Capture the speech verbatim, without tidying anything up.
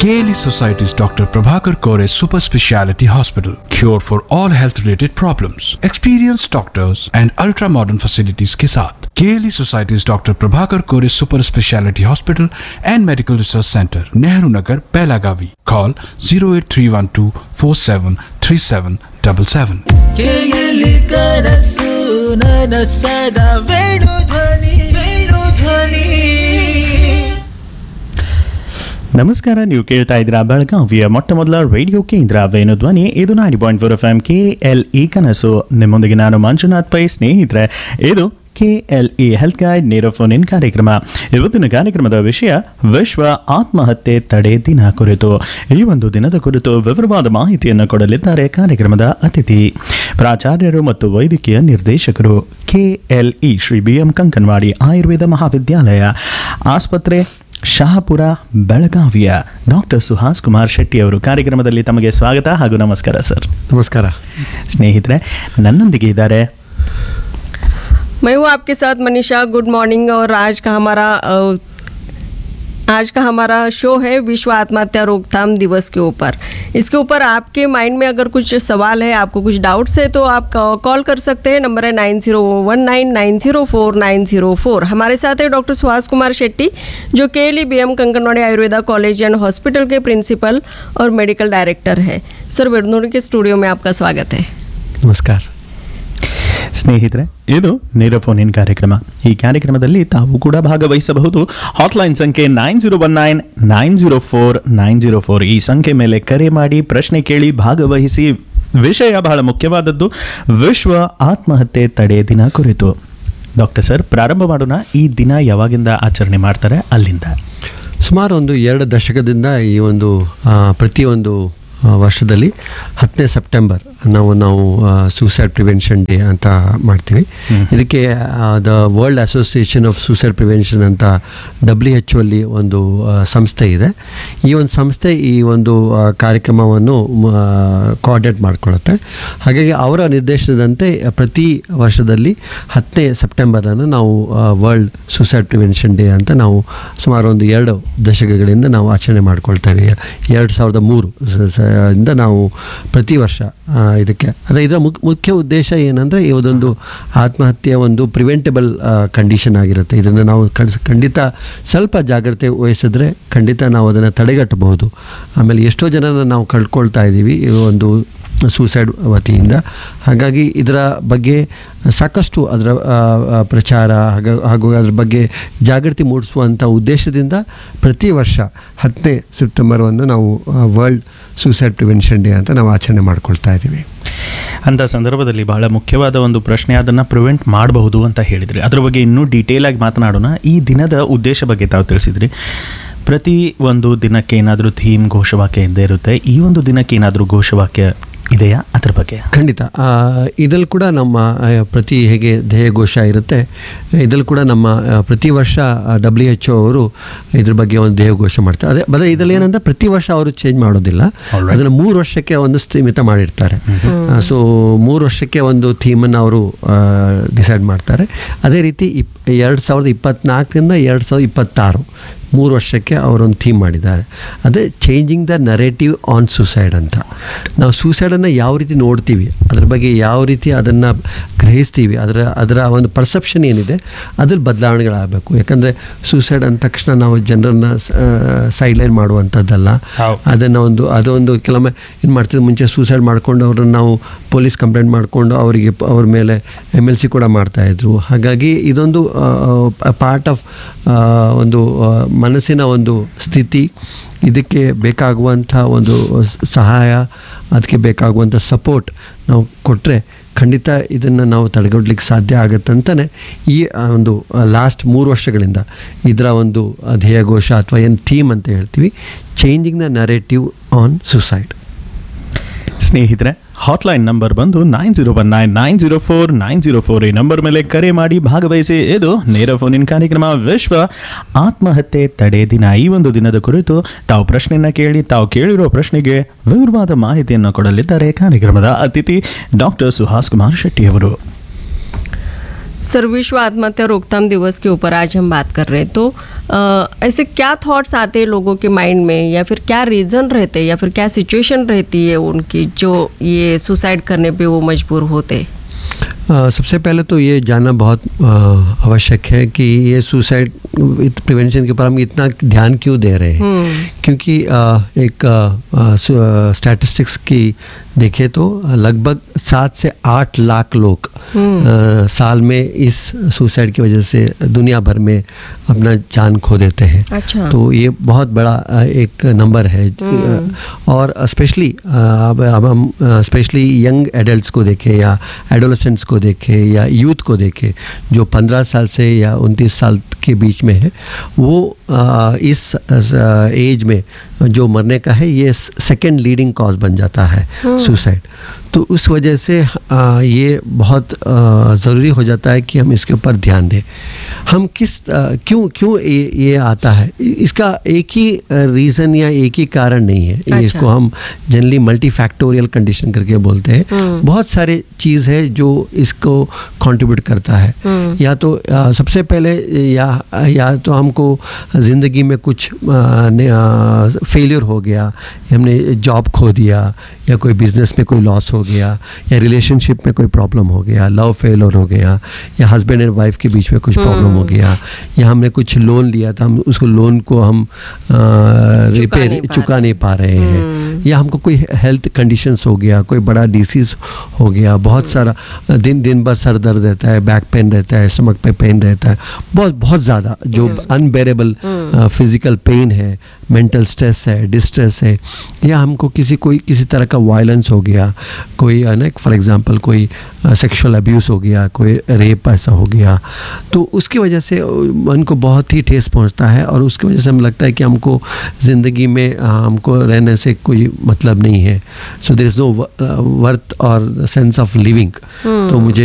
K L E Society's Doctor Prabhakar Kore Super Speciality Hospital. Cure for all health related problems. Experienced doctors and ultra modern facilities के साथ K L E Society's Doctor Prabhakar Kore Super Speciality Hospital and Medical Research Center, Nehru Nagar, Pelagavi. Call zero eight three one two four seven three seven seven seven. K L E ಕನಸು ನನಸದ ವೇಣು ಧ್ವನಿ ವೇಣು ಧ್ವನಿ. ನಮಸ್ಕಾರ, ನೀವು ಕೇಳ್ತಾ ಇದ್ದೀರಾ ಬೆಳಗಾವಿಯ ಮೊಟ್ಟ ಮೊದಲ ರೇಡಿಯೋ ಕೇಂದ್ರ ವೇಣು ಧ್ವನಿ. ಇದು ninety point four F M K L E ಕನಸು. ನಿಮ್ಮೊಂದಿಗೆ ನಾನು ಮಂಜುನಾಥ್ ಪೈ. ಸ್ನೇಹಿತರೆ, ಇದು K L E health guide ನೇರ ಫೋನ್ ಇನ್ ಕಾರ್ಯಕ್ರಮ. ಇವತ್ತಿನ ಕಾರ್ಯಕ್ರಮದ ವಿಷಯ ವಿಶ್ವ ಆತ್ಮಹತ್ಯೆ ತಡೆ ದಿನ ಕುರಿತು. ಈ ಒಂದು ದಿನದ ಕುರಿತು ವಿವರವಾದ ಮಾಹಿತಿಯನ್ನು ಕೊಡಲಿದ್ದಾರೆ ಕಾರ್ಯಕ್ರಮದ ಅತಿಥಿ, ಪ್ರಾಚಾರ್ಯರು ಮತ್ತು ವೈದ್ಯಕೀಯ ನಿರ್ದೇಶಕರು, K L E Shri B M Kankanwadi Ayurveda ಮಹಾವಿದ್ಯಾಲಯ ಆಸ್ಪತ್ರೆ, ಶಹಾಪುರ, ಬೆಳಗಾವಿಯ ಡಾಕ್ಟರ್ ಸುಹಾಸ್ ಕುಮಾರ್ ಶೆಟ್ಟಿ ಅವರು. ಕಾರ್ಯಕ್ರಮದಲ್ಲಿ ತಮಗೆ ಸ್ವಾಗತ ಹಾಗೂ ನಮಸ್ಕಾರ ಸರ್. ನಮಸ್ಕಾರ ಸ್ನೇಹಿತರೆ, ನನ್ನೊಂದಿಗೆ ಇದ್ದಾರೆ मैं हूँ आपके साथ मनीषा. Good morning. और आज का हमारा आज का हमारा शो है विश्व आत्महत्या रोकथाम दिवस के ऊपर. इसके ऊपर आपके माइंड में अगर कुछ सवाल है, आपको कुछ डाउट्स है, तो आप कॉल कर सकते हैं. नंबर है nine zero one nine nine zero four nine zero four. हमारे साथ है डॉक्टर सुहास कुमार शेट्टी, जो के L E B M कंकनवाड़ी Ayurveda college and hospital के प्रिंसिपल और मेडिकल डायरेक्टर है. सर, बेरनूर के स्टूडियो में आपका स्वागत है. ನಮಸ್ಕಾರ ಸ್ನೇಹಿತರೆ, ಇದು ನೇರ ಫೋನ್ ಇನ್ ಕಾರ್ಯಕ್ರಮ. ಈ ಕಾರ್ಯಕ್ರಮದಲ್ಲಿ ತಾವು ಕೂಡ ಭಾಗವಹಿಸಬಹುದು. ಹಾಟ್ಲೈನ್ ಸಂಖ್ಯೆ nine zero one nine nine zero four nine zero four. ಈ ಸಂಖ್ಯೆ ಮೇಲೆ ಕರೆ ಮಾಡಿ ಪ್ರಶ್ನೆ ಕೇಳಿ ಭಾಗವಹಿಸಿ. ವಿಷಯ ಬಹಳ ಮುಖ್ಯವಾದದ್ದು, ವಿಶ್ವ ಆತ್ಮಹತ್ಯೆ ತಡೆ ದಿನ ಕುರಿತು. ಡಾಕ್ಟರ್ ಸರ್, ಪ್ರಾರಂಭ ಮಾಡೋಣ. ಈ ದಿನ ಯಾವಾಗಿಂದ ಆಚರಣೆ ಮಾಡ್ತಾರೆ ಅಲ್ಲಿಂದ? ಸುಮಾರು ಒಂದು ಎರಡು ದಶಕದಿಂದ ಈ ಒಂದು ಪ್ರತಿಯೊಂದು ವರ್ಷದಲ್ಲಿ ಹತ್ತನೇ ಸೆಪ್ಟೆಂಬರ್ ನಾವು ನಾವು ಸೂಸೈಡ್ ಪ್ರಿವೆನ್ಷನ್ ಡೇ ಅಂತ ಮಾಡ್ತೀವಿ. ಇದಕ್ಕೆ the world association of suicide prevention ಅಂತ ಡಬ್ಲ್ಯೂ ಎಚ್ ಒಲ್ಲಿ ಒಂದು ಸಂಸ್ಥೆ ಇದೆ. ಈ ಒಂದು ಸಂಸ್ಥೆ ಈ ಒಂದು ಕಾರ್ಯಕ್ರಮವನ್ನು ಕೋಆರ್ಡಿನೇಟ್ ಮಾಡಿಕೊಳ್ಳುತ್ತೆ. ಹಾಗಾಗಿ ಅವರ ನಿರ್ದೇಶನದಂತೆ ಪ್ರತಿ ವರ್ಷದಲ್ಲಿ ಹತ್ತನೇ ಸೆಪ್ಟೆಂಬರನ್ನು ನಾವು ವರ್ಲ್ಡ್ ಸೂಸೈಡ್ ಪ್ರಿವೆನ್ಷನ್ ಡೇ ಅಂತ ನಾವು ಸುಮಾರು ಒಂದು ಎರಡು ದಶಕಗಳಿಂದ ನಾವು ಆಚರಣೆ ಮಾಡ್ಕೊಳ್ತೇವೆ. ಎರಡು ಸಾವಿರದ ಮೂರು ಇಂದ ನಾವು ಪ್ರತಿ ವರ್ಷ ಇದಕ್ಕೆ ಅದೇ ಇದರ ಮುಖ್ಯ ಮುಖ್ಯ ಉದ್ದೇಶ ಏನಂದರೆ, ಇದೊಂದು ಆತ್ಮಹತ್ಯೆ ಒಂದು ಪ್ರಿವೆಂಟಬಲ್ ಕಂಡೀಷನ್ ಆಗಿರುತ್ತೆ. ಇದನ್ನು ನಾವು ಖಂಡಿತ ಸ್ವಲ್ಪ ಜಾಗ್ರತೆ ವಹಿಸಿದ್ರೆ ಖಂಡಿತ ನಾವು ಅದನ್ನು ತಡೆಗಟ್ಟಬಹುದು. ಆಮೇಲೆ ಎಷ್ಟೋ ಜನನ ನಾವು ಕಳ್ಕೊಳ್ತಾ ಇದ್ದೀವಿ ಈ ಒಂದು ಸೂಸೈಡ್ ವತಿಯಿಂದ. ಹಾಗಾಗಿ ಇದರ ಬಗ್ಗೆ ಸಾಕಷ್ಟು ಅದರ ಪ್ರಚಾರ ಹಾಗೂ ಹಾಗೂ ಅದರ ಬಗ್ಗೆ ಜಾಗೃತಿ ಮೂಡಿಸುವಂಥ ಉದ್ದೇಶದಿಂದ ಪ್ರತಿ ವರ್ಷ ಹತ್ತನೇ ಸೆಪ್ಟೆಂಬರನ್ನು ನಾವು ವರ್ಲ್ಡ್ ಸೂಸೈಡ್ ಪ್ರಿವೆನ್ಷನ್ ಡೇ ಅಂತ ನಾವು ಆಚರಣೆ ಮಾಡ್ಕೊಳ್ತಾ ಇದ್ದೀವಿ. ಅಂಥ ಸಂದರ್ಭದಲ್ಲಿ ಬಹಳ ಮುಖ್ಯವಾದ ಒಂದು ಪ್ರಶ್ನೆ, ಅದನ್ನು ಪ್ರಿವೆಂಟ್ ಮಾಡಬಹುದು ಅಂತ ಹೇಳಿದ್ರಿ. ಅದರ ಬಗ್ಗೆ ಇನ್ನೂ ಡೀಟೇಲ್ ಆಗಿ ಮಾತನಾಡೋಣ. ಈ ದಿನದ ಉದ್ದೇಶ ಬಗ್ಗೆ ತಾವು ತಿಳಿಸಿದ್ರಿ. ಪ್ರತಿ ಒಂದು ದಿನಕ್ಕೆ ಏನಾದರೂ ಥೀಮ್, ಘೋಷವಾಕ್ಯ ಇದ್ದೇ ಇರುತ್ತೆ. ಈ ಒಂದು ದಿನಕ್ಕೆ ಏನಾದರೂ ಘೋಷವಾಕ್ಯ ಇದೆಯಾ? ಅದ್ರ ಬಗ್ಗೆ ಖಂಡಿತ ಇದಲ್ಲಿ ಕೂಡ ನಮ್ಮ ಪ್ರತಿ ಹೇಗೆ ಧ್ಯೇಯ ಘೋಷ ಇರುತ್ತೆ, ಇದಲ್ಲಿ ಕೂಡ ನಮ್ಮ ಪ್ರತಿ ವರ್ಷ ಡಬ್ಲ್ಯೂ ಎಚ್ ಒ ಅವರು ಇದ್ರ ಬಗ್ಗೆ ಒಂದು ಧ್ಯೇಯ ಘೋಷ ಮಾಡ್ತಾರೆ. ಅದೇ ಬದಲು ಇದರಲ್ಲಿ ಏನಂದರೆ ಪ್ರತಿ ವರ್ಷ ಅವರು ಚೇಂಜ್ ಮಾಡೋದಿಲ್ಲ, ಅದನ್ನು ಮೂರು ವರ್ಷಕ್ಕೆ ಒಂದು ಸ್ಥೀಮಿತ ಮಾಡಿರ್ತಾರೆ. ಸೊ ಮೂರು ವರ್ಷಕ್ಕೆ ಒಂದು ಥೀಮನ್ನು ಅವರು ಡಿಸೈಡ್ ಮಾಡ್ತಾರೆ. ಅದೇ ರೀತಿ ಇಪ್ ಎರಡು ಸಾವಿರದ ಇಪ್ಪತ್ತ್ನಾಲ್ಕರಿಂದ ಎರಡು ಸಾವಿರದ ಇಪ್ಪತ್ತಾರು ಮೂರು ವರ್ಷಕ್ಕೆ ಅವರೊಂದು ಥೀಮ್ ಮಾಡಿದ್ದಾರೆ. ಅದೇ changing the narrative on suicide ಅಂತ. ನಾವು ಸೂಸೈಡನ್ನು ಯಾವ ರೀತಿ ನೋಡ್ತೀವಿ, ಅದ್ರ ಬಗ್ಗೆ ಯಾವ ರೀತಿ ಅದನ್ನು ಗ್ರಹಿಸ್ತೀವಿ, ಅದರ ಅದರ ಒಂದು ಪರ್ಸೆಪ್ಷನ್ ಏನಿದೆ ಅದ್ರಲ್ಲಿ ಬದಲಾವಣೆಗಳಾಗಬೇಕು. ಯಾಕಂದರೆ ಸೂಸೈಡ್ ಅಂದ ತಕ್ಷಣ ನಾವು ಜನರನ್ನು ಸೈಡ್ಲೈನ್ ಮಾಡುವಂಥದ್ದಲ್ಲ. ಅದನ್ನು ಒಂದು ಅದೊಂದು ಕೆಲವೊಮ್ಮೆ ಏನು ಮಾಡ್ತಿದ್ದೆ, ಮುಂಚೆ ಸೂಸೈಡ್ ಮಾಡ್ಕೊಂಡು ಅವ್ರನ್ನ ನಾವು ಪೊಲೀಸ್ ಕಂಪ್ಲೇಂಟ್ ಮಾಡಿಕೊಂಡು ಅವರಿಗೆ ಅವ್ರ ಮೇಲೆ ಎಮ್ ಎಲ್ ಸಿ ಕೂಡ ಮಾಡ್ತಾಯಿದ್ರು. ಹಾಗಾಗಿ ಇದೊಂದು ಪಾರ್ಟ್ ಆಫ್ ಒಂದು ಮನಸ್ಸಿನ ಒಂದು ಸ್ಥಿತಿ. ಇದಕ್ಕೆ ಬೇಕಾಗುವಂಥ ಒಂದು ಸಹಾಯ, ಅದಕ್ಕೆ ಬೇಕಾಗುವಂಥ ಸಪೋರ್ಟ್ ನಾವು ಕೊಟ್ಟರೆ ಖಂಡಿತ ಇದನ್ನು ನಾವು ತಡೆಗಟ್ಟಲಿಕ್ಕೆ ಸಾಧ್ಯ ಆಗುತ್ತಂತಲೇ ಈ ಒಂದು ಲಾಸ್ಟ್ ಮೂರು ವರ್ಷಗಳಿಂದ ಇದರ ಒಂದು ಧ್ಯೇಯಘೋಷ ಅಥವಾ ಏನು ಥೀಮ್ ಅಂತ ಹೇಳ್ತೀವಿ, changing the narrative on suicide. ಸ್ನೇಹಿತರೆ, ಹಾಟ್ಲೈನ್ ನಂಬರ್ ಬಂದು nine zero one nine nine zero four nine zero four. ಈ ನಂಬರ್ ಮೇಲೆ ಕರೆ ಮಾಡಿ ಭಾಗವಹಿಸಿ. ಇದು ನೇರ ಫೋನಿನ ಕಾರ್ಯಕ್ರಮ ವಿಶ್ವ ಆತ್ಮಹತ್ಯೆ ತಡೆ ದಿನ. ಈ ಒಂದು ದಿನದ ಕುರಿತು ತಾವು ಪ್ರಶ್ನೆಯನ್ನು ಕೇಳಿ ತಾವು ಕೇಳಿರೋ ಪ್ರಶ್ನೆಗೆ ವಿವರವಾದ ಮಾಹಿತಿಯನ್ನು ಕೊಡಲಿದ್ದಾರೆ ಕಾರ್ಯಕ್ರಮದ ಅತಿಥಿ ಡಾಕ್ಟರ್ ಸುಹಾಸ್ ಕುಮಾರ್ ಶೆಟ್ಟಿ ಅವರು. सर, विश्व आत्महत्या रोकथाम दिवस के ऊपर आज हम बात कर रहे हैं, तो अ, ऐसे क्या थॉट्स आते हैं लोगों के माइंड में, या फिर क्या रीज़न रहते हैं, या फिर क्या सिचुएशन रहती है उनकी जो ये सुसाइड करने पे वो मजबूर होते हैं? अ, सबसे पहले तो ये जानना बहुत अ, आवश्यक है कि ये सुसाइड प्रिवेंशन के ऊपर हम इतना ध्यान क्यों दे रहे हैं। क्योंकि अ, एक स्टैटिस्टिक्स की देखें तो लगभग सात से आठ लाख लोग अ, साल में इस सुसाइड की वजह से दुनिया भर में अपना जान खो देते हैं। अच्छा। तो ये बहुत बड़ा अ, एक नंबर है। अ, और स्पेशली अब अब हम स्पेशली यंग एडल्ट्स को देखें या एडोलेसेंट्स को देखें या यूथ को देखें जो पंद्रह साल से या उनतीस साल के बीच में है, वो आ, इस एज में जो मरने का है ये सेकंड लीडिंग कॉज बन जाता है सुसाइड। तो उस वजह से आ, ये बहुत ज़रूरी हो जाता है कि हम इसके ऊपर ध्यान दें। हम किस आ, क्यों क्यों ये, ये आता है, इसका एक ही रीज़न या एक ही कारण नहीं है। अच्छा। इसको हम जनरली मल्टी फैक्टोरियल कंडीशन करके बोलते हैं। बहुत सारे चीज़ है जो इसको कंट्रीब्यूट करता है। या तो आ, सबसे पहले या या तो हमको ज़िंदगी में कुछ फेलियर हो गया, हमने जॉब खो दिया, या कोई बिजनेस में कोई लॉस हो गया, या रिलेशनशिप में कोई प्रॉब्लम हो गया, लव फेलियर हो गया, या हस्बैंड एंड वाइफ के बीच में कुछ प्रॉब्लम हो गया, या हमने कुछ लोन लिया था, हम उसको लोन को हम रिपेयर चुका नहीं पा रहे हैं, या हमको कोई हेल्थ कंडीशंस हो गया, कोई बड़ा डिसीज़ हो गया, बहुत सारा दिन दिन भर सर दर्द रहता है, बैक पेन रहता है, स्टमक पे पेन रहता है, बहुत बहुत ज़्यादा जो अनबेरेबल फिजिकल पेन है, मेंटल स्ट्रेस है, डिस्ट्रेस है, या हमको किसी कोई किसी तरह का वायलेंस हो गया, कोई ना फॉर एग्जांपल कोई सेक्सुअल अब्यूज़ हो गया, कोई रेप ऐसा हो गया, तो उसकी वजह से मन को बहुत ही ठेस पहुंचता है। और उसकी वजह से हमें लगता है कि हमको ज़िंदगी में हमको रहने से कोई मतलब नहीं है। So there is know worth और सेंस ऑफ लिविंग। तो मुझे